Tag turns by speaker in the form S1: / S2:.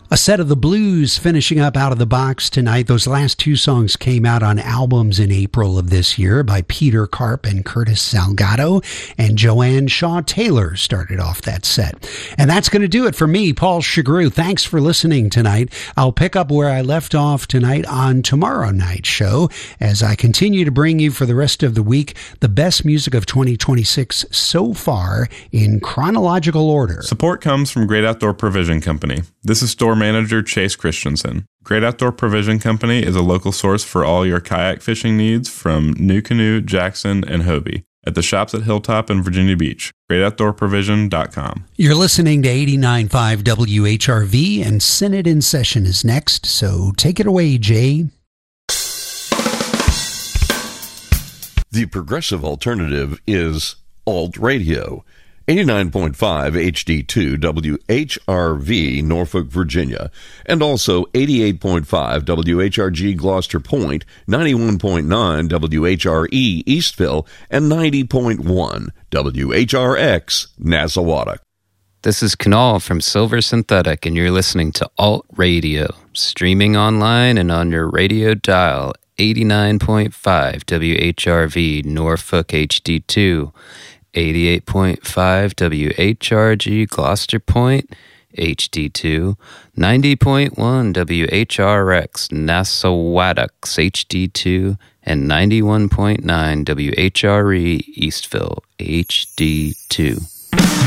S1: A set of the Blues finishing up out of the box tonight. Those last two songs came out on albums in April of this year by Peter Karp and Curtis Salgado, and Joanne Shaw Taylor started off that set. And that's going to do it for me, Paul Chagru. Thanks for listening tonight. I'll pick up where I left off tonight on tomorrow night's show as I continue to bring you for the rest of the week the best music of 2026 so far in chronological order.
S2: Support comes from Great Outdoor Provision Company. This is store manager Chase Christensen. Great Outdoor Provision Company is a local source for all your kayak fishing needs from NuCanoe, Jackson, and Hobie at the shops at Hilltop and Virginia Beach. GreatOutdoorProvision.com.
S1: You're listening to 89.5 WHRV, and Synod in Session is next, so take it away, Jay.
S3: The progressive alternative is Alt Radio. 89.5 HD2 WHRV, Norfolk, Virginia, and also 88.5 WHRG Gloucester Point, 91.9 WHRE Eastville, and 90.1 WHRX Nassawatuk.
S4: This is Kunal from Silver Synthetic, and you're listening to Alt Radio, streaming online and on your radio dial, 89.5 WHRV Norfolk HD2, 88.5 WHRG Gloucester Point, HD2, 90.1 WHRX Nassawatuk, HD2, and 91.9 WHRE Eastville, HD2.